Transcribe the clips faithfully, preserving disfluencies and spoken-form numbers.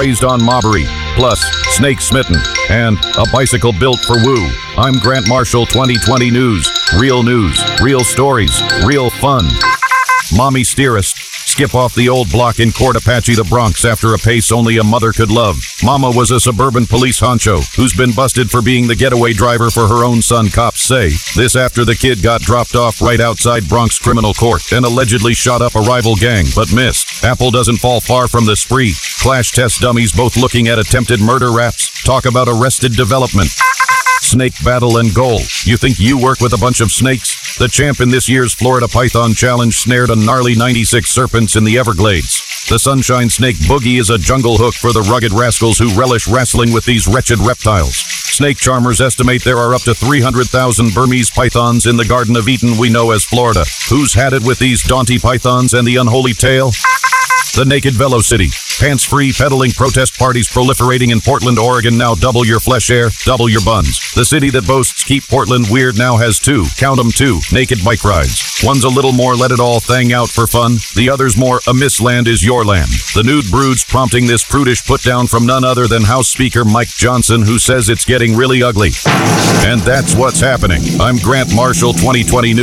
raised on mobbery, plus snake smitten, and a bicycle built for woo. I'm Grant Marshall, twenty twenty News. Real news, real stories, real fun. Mommy Steerist. Skip off the old block in Court-Apache, the Bronx, after a pace only a mother could love. Mama was a suburban police honcho who's been busted for being the getaway driver for her own son, cops say. This after the kid got dropped off right outside Bronx criminal court and allegedly shot up a rival gang, but missed. Apple doesn't fall far from the spree. Clash test dummies both looking at attempted murder raps. Talk about arrested development. Snake battle and goal. You think you work with a bunch of snakes? The champ in this year's Florida Python Challenge snared a gnarly ninety-six serpents in the Everglades. The Sunshine Snake Boogie is a jungle hook for the rugged rascals who relish wrestling with these wretched reptiles. Snake charmers estimate there are up to three hundred thousand Burmese pythons in the Garden of Eden we know as Florida. Who's had it with these daunty pythons and the unholy tail? The Naked Velocity. Pants-free pedaling protest parties proliferating in Portland, Oregon. Now double your flesh air, double your buns. The city that boasts Keep Portland Weird now has two, count 'em two, naked bike rides. One's a little more let it all thang out for fun. The other's more a Miss Land is your land. The nude broods prompting this prudish put-down from none other than House Speaker Mike Johnson, who says it's getting really ugly. And that's what's happening. I'm Grant Marshall, twenty twenty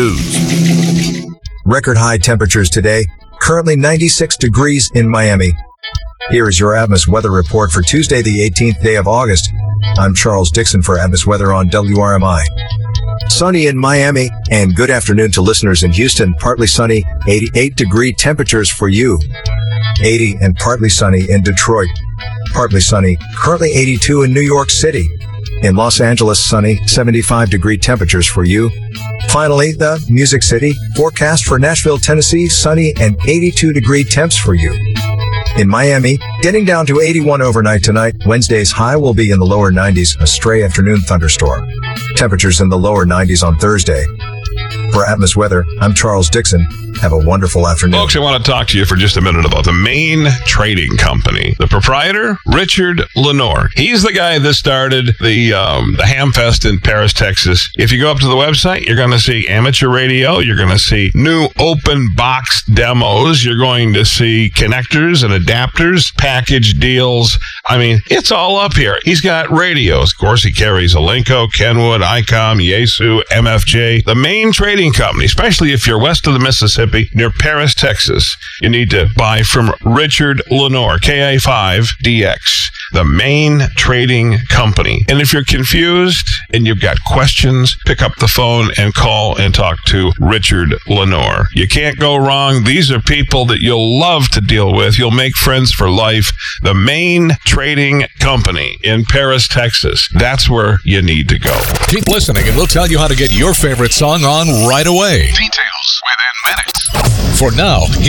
News. Record high temperatures today. Currently ninety-six degrees in Miami. Here is your Atmos weather report for Tuesday, the eighteenth day of August. I'm Charles Dixon for Atmos Weather on W R M I. Sunny in Miami, and good afternoon to listeners in Houston. Partly sunny, eighty-eight degree temperatures for you. eighty and partly sunny in Detroit. Partly sunny, currently eighty-two in New York City. In Los Angeles, sunny, seventy-five degree temperatures for you. Finally, the Music City, forecast for Nashville, Tennessee, sunny and eighty-two degree temps for you. In Miami, getting down to eighty-one overnight tonight. Wednesday's high will be in the lower nineties, a stray afternoon thunderstorm. Temperatures in the lower nineties on Thursday. For Atmos Weather, I'm Charles Dixon. Have a wonderful afternoon. Folks, I want to talk to you for just a minute about the Maine Trading Company. The proprietor, Richard Lenore. He's the guy that started the um, the Hamfest in Paris, Texas. If you go up to the website, you're going to see amateur radio. You're going to see new open box demos. You're going to see connectors and adapters, package deals. I mean, it's all up here. He's got radios. Of course, he carries Alinco, Kenwood, ICOM, Yaesu, M F J. The Maine Trading Company, especially if you're west of the Mississippi, near Paris, Texas, you need to buy from Richard Lenore, K A five D X, the Maine Trading Company. And if you're confused and you've got questions, pick up the phone and call and talk to Richard Lenore. You can't go wrong. These are people that you'll love to deal with. You'll make friends for life. The Maine Trading Company in Paris, Texas. That's where you need to go. Keep listening and we'll tell you how to get your favorite song on right away. Details within minutes. For now,